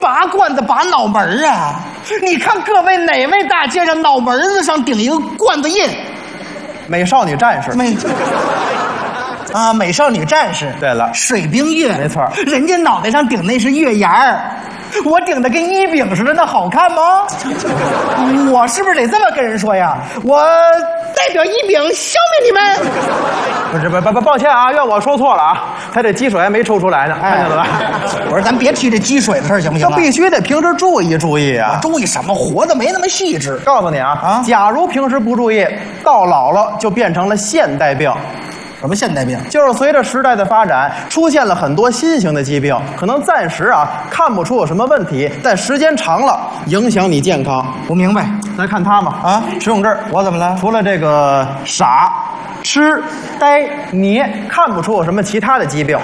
拔罐子拔脑门啊！你看各位哪位大街上脑门子上顶一个罐子印？ 美少女战士。 啊，美少女战士。 对了， 水冰月。 没错， 人家脑袋上顶那是月牙儿，我顶的跟衣柄似的，那好看吗？我是不是得这么跟人说呀？我代表衣柄消灭你们！ 不，抱歉啊，怨我说错了啊，他这积水还没抽出来呢，看见了吧？ 我说咱别提这积水的事儿，行不行？ 那必须得平时注意啊！ 注意什么？活的没那么细致。 告诉你啊，假如平时不注意，到老了就变成了现代病。 什么现代病？ 就是随着时代的发展，出现了很多新型的疾病，可能暂时啊看不出有什么问题，但时间长了影响你健康。 不明白？ 来看他嘛啊，石永志， 我怎么了？ 除了这个傻、痴、呆、黏，看不出有什么其他的疾病。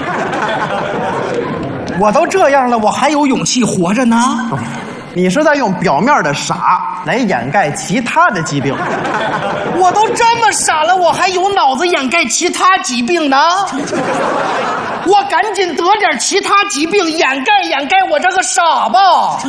我都这样了，我还有勇气活着呢。 你是在用表面的傻来掩盖其他的疾病。 我都这么傻了，我还有脑子掩盖其他疾病呢？我赶紧得点其他疾病掩盖我这个傻吧。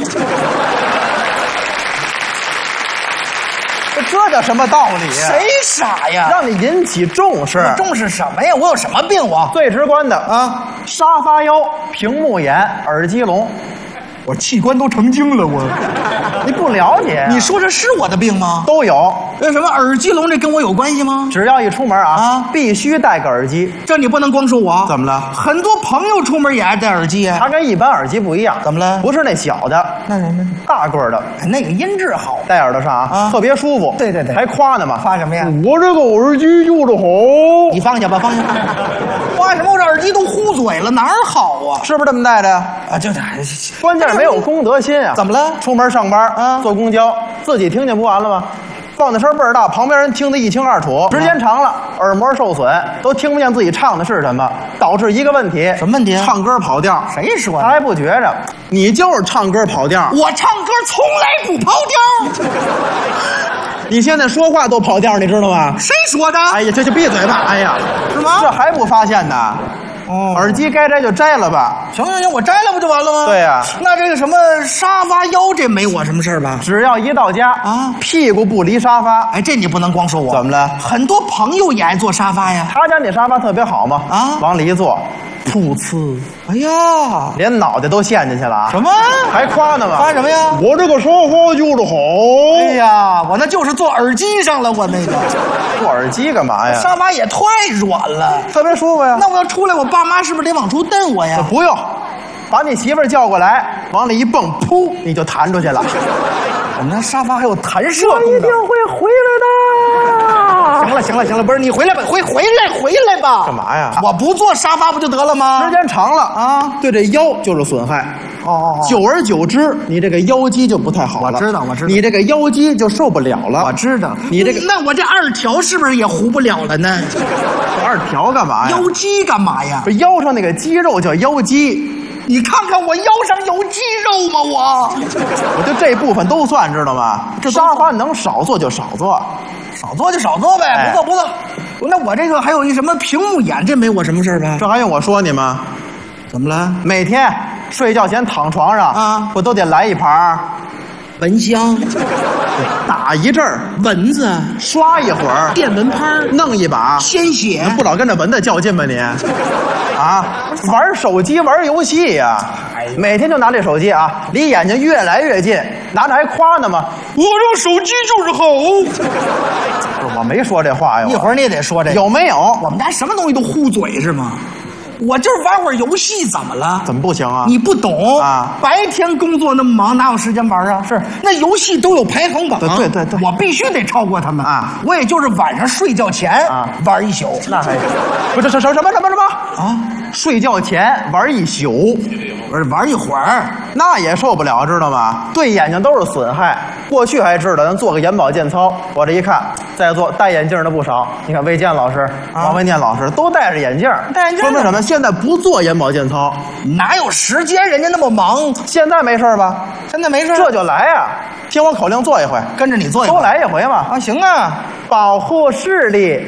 这叫什么道理呀？ 谁傻呀？ 让你引起重视。 重视什么呀？我有什么病？我最直观的啊，沙发腰、屏幕眼、耳机聋。 我器官都成精了，我。 你不了解、 你说这是我的病吗？ 都有。 为什么耳机聋这跟我有关系吗？ 只要一出门必须戴个耳机。 这你不能光说我。 怎么了？ 很多朋友出门也爱戴耳机啊。 它跟一般耳机不一样。 怎么了？ 不是那小的， 那什么？ 大个的， 那个音质好， 戴耳朵上特别舒服。 对， 还夸呢嘛？ 夸什么呀？ 我这个耳机用的好。 你放下吧，放下。夸什么？我这耳机都糊嘴了，哪儿好啊？ 是不是这么戴的啊？就关键没有公德心啊！ 怎么了？ 出门上班坐公交，自己听见不完了吗？放的声倍儿大，旁边人听得一清二楚，时间长了，耳膜受损，都听不见自己唱的是什么，导致一个问题。 什么问题？ 唱歌跑调。 谁说的？ 他还不觉着，你就是唱歌跑调。 我唱歌从来不跑调。 你现在说话都跑调，你知道吗？ 谁说的？ 哎呀，这就闭嘴吧！哎呀， 是吗？ 这还不发现呢？耳机该摘就摘了吧。 行，我摘了不就完了吗？ 对呀。 那这个什么沙发腰，这没我什么事吧？ 只要一到家屁股不离沙发。 哎，这你不能光说我。 怎么了？ 很多朋友也爱坐沙发呀。 他家那沙发特别好嘛往里一坐，噗呲， 哎呀， 连脑袋都陷进去了什么？ 还夸呢吗？ 夸什么呀？ 我这个沙发用的好。 哎呀，我那就是坐耳机上了，我那个。 坐耳机干嘛呀？ 沙发也太软了， 特别舒服呀。 那我要出来，我爸妈是不是得往出蹬我呀？ 不用，把你媳妇儿叫过来，往里一蹦，噗，你就弹出去了。 我们那沙发还有弹射功能。 我一定会回来的。 行了，不是你回来吧，回来吧。 干嘛呀？ 我不坐沙发不就得了吗？ 时间长了对这腰就是损害。久而久之，你这个腰肌就不太好了。 我知道， 你这个腰肌就受不了了。 我知道， 你这个那我这二条是不是也糊不了了呢？ 二条干嘛呀？ 腰肌干嘛呀？ 不是腰上那个肌肉叫腰肌。 你看看我腰上有肌肉吗？ 我就这部分都算，知道吗？这沙发能少坐就少坐， 少坐就少坐呗，不坐。那我这个还有一什么屏幕眼，这没我什么事吧？ 这还用我说你吗？ 怎么了？ 每天睡觉前躺床上不都得来一盘蚊香， 打一阵儿蚊子， 刷一会儿电蚊拍， 弄一把鲜血， 不老跟着蚊子较劲吧你？玩手机玩游戏呀，每天就拿这手机离眼睛越来越近，拿着还夸呢吗？ 我这手机就是好。 我没说这话呀， 一会儿你也得说这个。 有没有？ 我们家什么东西都糊嘴是吗？我就是玩会儿游戏，怎么了？ 怎么不行啊？ 你不懂白天工作那么忙，哪有时间玩啊？ 是， 那游戏都有排行榜。 对， 我必须得超过他们我也就是晚上睡觉前玩一宿。 那还不是什么睡觉前玩一宿， 不是玩一会儿， 那也受不了，知道吗？对眼睛都是损害。过去还知道，咱做个眼保健操，我这一看，在座戴眼镜的不少。你看魏健老师、王维念老师都戴着眼镜， 戴眼镜说明什么？现在不做眼保健操， 哪有时间？人家那么忙。 现在没事吧？ 现在没事， 这就来呀！听我口令做一回， 跟着你做一回， 都来一回嘛。 行啊！ 保护视力，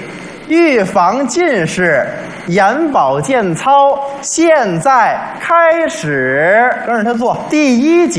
预防近视眼保健操现在开始，跟着他做第1节。